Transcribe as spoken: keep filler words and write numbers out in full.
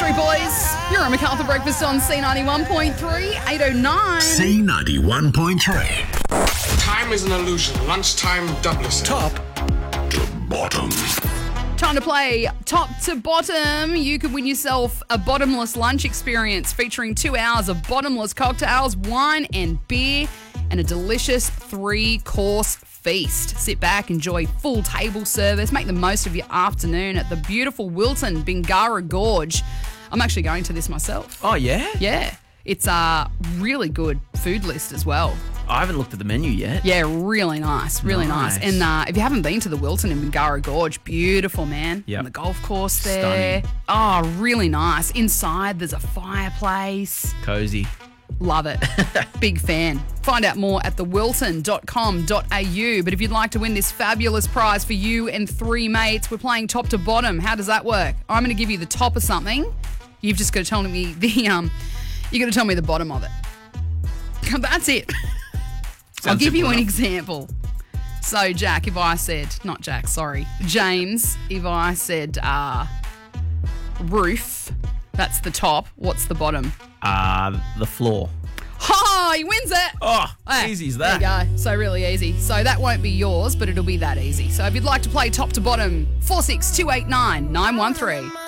Street Boys. You're at MacArthur Breakfast on C ninety-one point three, eight oh nine. C ninety-one point three. Time is an illusion. Lunchtime Douglas. Top to bottom. Time to play top to bottom. You could win yourself a bottomless lunch experience featuring two hours of bottomless cocktails, wine and beer, and a delicious three-course feast. Sit back, enjoy full table service, make the most of your afternoon at the beautiful Wilton Bingara Gorge. I'm actually going to this myself. Oh, yeah? Yeah. It's a really good food list as well. I haven't looked at the menu yet. Yeah, really nice, really nice. Nice. And uh, if you haven't been to the Wilton in Bingara Gorge, beautiful, man. Yep. And the golf course there. Stunning. Oh, really nice. Inside, there's a fireplace. Cozy. Love it. Big fan. Find out more at the wilton dot com dot a u. But if you'd like to win this fabulous prize for you and three mates, we're playing top to bottom. How does that work? I'm going to give you the top of something. You've just got to tell me the um. You got to tell me the bottom of it. That's it. I'll give you an example. So, Jack, if I said, not Jack, sorry, James, if I said uh, roof, that's the top. What's the bottom? Uh, the floor. Oh, he wins it. Oh, Ah, easy as that. There you go. So really easy. So that won't be yours, but it'll be that easy. So if you'd like to play top to bottom, four six two eight nine nine one three.